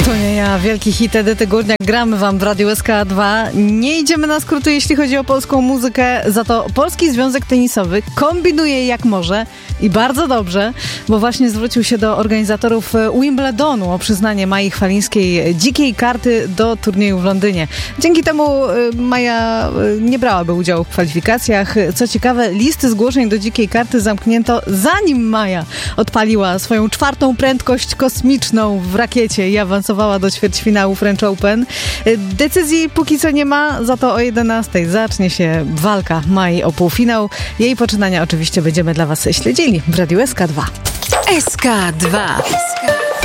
To nie ja, wielki hit Edyty Górniak. Gramy wam w Radiu SK2. Nie idziemy na skróty, jeśli chodzi o polską muzykę, za to Polski Związek Tenisowy kombinuje jak może i bardzo dobrze, bo właśnie zwrócił się do organizatorów Wimbledonu o przyznanie Mai Chwalińskiej dzikiej karty do turnieju w Londynie. Dzięki temu Maja nie brałaby udziału w kwalifikacjach. Co ciekawe, listy zgłoszeń do dzikiej karty zamknięto, zanim Maja odpaliła swoją 4. prędkość kosmiczną w rakiecie i awansowała do ćwierćfinału French Open. Decyzji póki co nie ma, za to o 11:00 zacznie się walka Mai o półfinał. Jej poczynania oczywiście będziemy dla was śledzili w Radiu SK2. SK2.